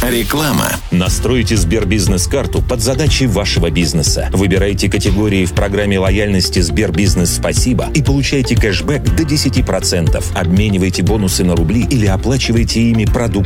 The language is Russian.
Реклама. Настройте Сбербизнес-карту под задачи вашего бизнеса. Выбирайте категории в программе лояльности Сбербизнес Спасибо и получайте кэшбэк до 10%. Обменивайте бонусы на рубли или оплачивайте ими продукты